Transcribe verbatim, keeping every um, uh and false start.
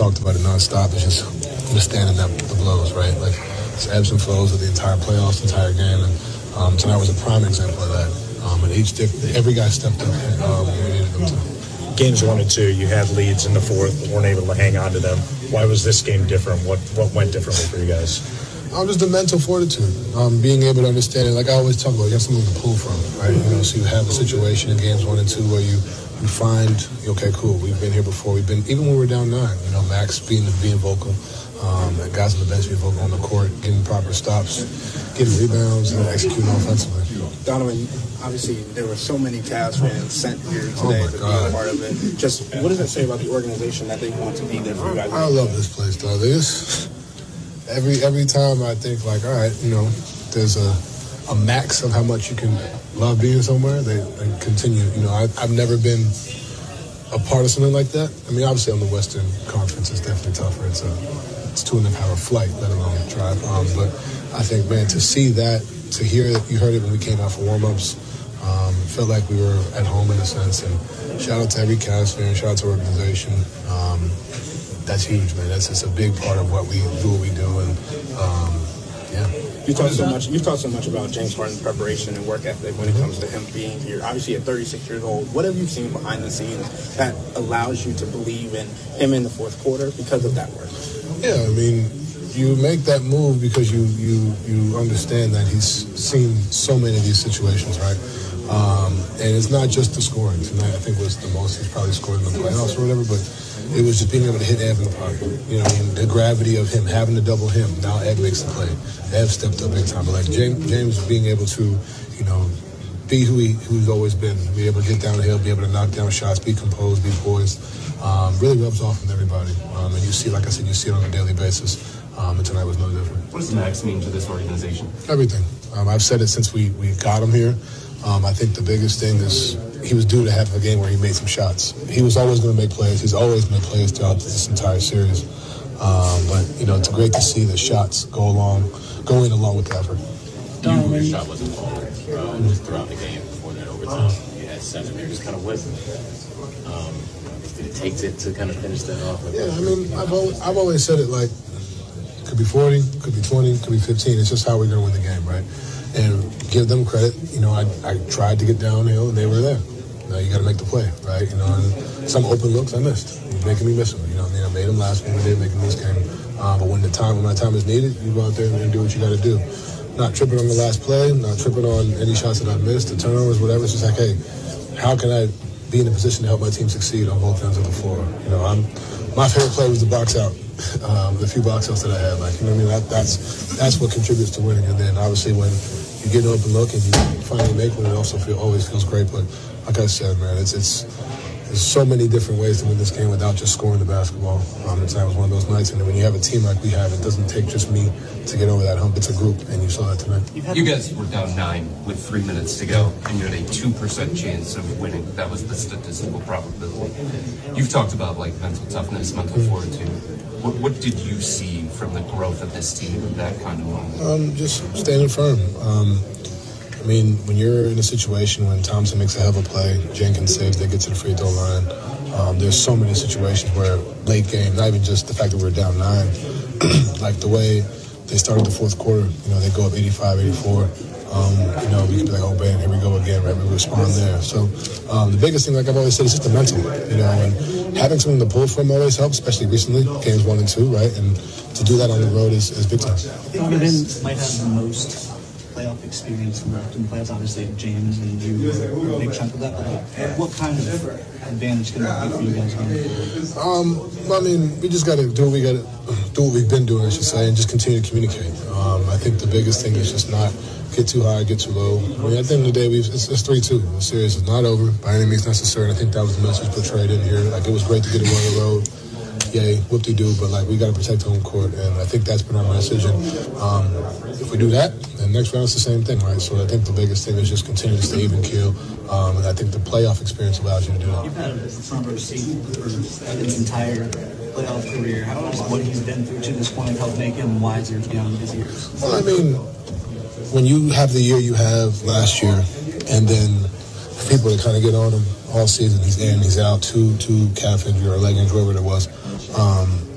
talked about it nonstop. It's just withstanding that, the blows, right? Like, it's ebbs and flows of the entire playoffs, the entire game. And um, tonight was a prime example of that. Um, and each diff- every guy stepped up um, when we needed them to. Games one and two, you had leads in the fourth, but weren't able to hang on to them. Why was this game different? What what went differently for you guys? Um, just the mental fortitude, um, being able to understand it. Like I always talk about, you have something to pull from, right? You know, so you have a situation in games one and two where you, you find, okay, cool, we've been here before. We've been, even when we were down nine, you know, Max being being vocal, um, and guys on the bench being vocal on the court, getting proper stops, getting rebounds, and executing offensively. Donovan, obviously there were so many Cavs fans sent here today oh to be a part of it. Just what does it say about the organization that they want to be there for you guys? I love this place, though. This every every time I think like, all right, you know, there's a a max of how much you can love being somewhere. They, they continue. You know, I, I've never been a part of something like that. I mean, obviously on the Western Conference, it's definitely tougher. It's a it's two and a half hour flight, let alone drive. Um, but I think, man, to see that, to hear it, you heard it when we came out for warm-ups. Um, felt like we were at home in a sense, and shout out to every Cavs fan, shout out to our organization. Um, that's huge, man. That's just a big part of what we do, what we do, and um, yeah. You talk so much. You've talked so much about James Harden's preparation and work ethic when it comes to him being here. Obviously, at thirty-six years old, what have you seen behind the scenes that allows you to believe in him in the fourth quarter because of that work? Yeah, I mean, you make that move because you you you understand that he's seen so many of these situations, right? Um, and it's not just the scoring. Tonight, I think was the most he's probably scored in the playoffs or whatever, but it was just being able to hit Ev in the pocket. You know, I mean, the gravity of him having to double him. Now Ev makes the play. Ev stepped up big time. But like James, James being able to, you know, be who he who he's always been, be able to get down the hill, be able to knock down shots, be composed, be poised, um, really rubs off on everybody. Um, and you see, like I said, you see it on a daily basis. Um, and tonight was no different. What does Max mean to this organization? Everything. Um, I've said it since we, we got him here. Um, I think the biggest thing is he was due to have a game where he made some shots. He was always going to make plays. He's always made plays throughout this entire series. Um, but, you know, it's great to see the shots go along, go in along with the effort. You, your shot wasn't falling uh, just throughout the game before that overtime. You had seven. You're just kind of whizzing. Um, did it take it to kind of finish that off? Yeah, I mean, I've always, I've always said it like, could be forty, could be twenty, could be fifteen. It's just how we're going to win the game, right? And give them credit. You know, I, I tried to get downhill, and they were there. Now you got to make the play, right? You know, and some open looks I missed. You're making me miss them. You know what I mean? I made them last game. I didn't make them this game. Um, but when the time, when my time is needed, you go out there and do what you got to do. Not tripping on the last play, not tripping on any shots that I missed, the turnovers, whatever. It's just like, hey, how can I be in a position to help my team succeed on both ends of the floor? You know, I'm my favorite play was the box out. Um, the few box outs that I had, like, you know what I mean? That, that's that's what contributes to winning. And then obviously when you get an open look and you finally make one, it also feel, always feels great. But like I said, man, it's it's there's so many different ways to win this game without just scoring the basketball. Um, and tonight was one of those nights. And when you have a team like we have, it doesn't take just me to get over that hump. It's a group, and you saw that tonight. You guys were down nine with three minutes to go, and you had a two percent chance of winning. That was the statistical probability. You've talked about like mental toughness, mental fortitude. What, what did you see from the growth of this team in that kind of moment? Um, just standing firm. Um, I mean, when you're in a situation when Thompson makes a hell of a play, Jenkins saves, they get to the free throw line. Um, there's so many situations where late game, not even just the fact that we're down nine, like the way they started the fourth quarter, you know, they go up eighty-five, eighty-four. Um, you know, we can be like, oh, man, here we go again, right? We respond there. So um, the biggest thing, like I've always said, is just the mental, you know, and having something to pull from always helps, especially recently, games one and two, right? And to do that on the road is, is big time. Donovan might have the most playoff experience in the, in the playoffs. Obviously, James and you were a big chunk of that. But what kind of advantage can that be for you guys going forward? Um, I mean, we just got to do what we got to do what we've been doing, I should say, and just continue to communicate. Um, I think the biggest thing is just not get too high, get too low. I mean, at the end of the day, we've, it's, it's three two. The series is not over by any means necessary. And I think that was the message portrayed in here. Like, it was great to get it on the road. Yay, whoop-de-doo, but like we got to protect home court, and I think that's been our message. And um, if we do that, then next round it's the same thing, right? So I think the biggest thing is just continue to stay even keel, um, and I think the playoff experience allows you to do that. You've had a front row seat for his entire playoff career. How does what he's been through to this point help make him wiser beyond his years? Well, I mean, when you have the year you have last year, and then people that kind of get on him all season, he's in, he's out, two, two calf injury or leg injury, whatever it was. Um,